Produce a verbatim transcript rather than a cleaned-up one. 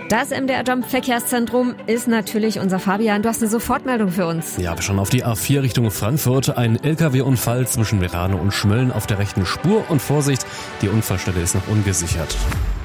Das M D R Jump Verkehrszentrum ist natürlich unser Fabian. Du hast eine Sofortmeldung für uns. Ja, wir schauen auf die A vier Richtung Frankfurt. Ein L K W-Unfall zwischen Merano und Schmölln auf der rechten Spur. Und Vorsicht, die Unfallstelle ist noch ungesichert.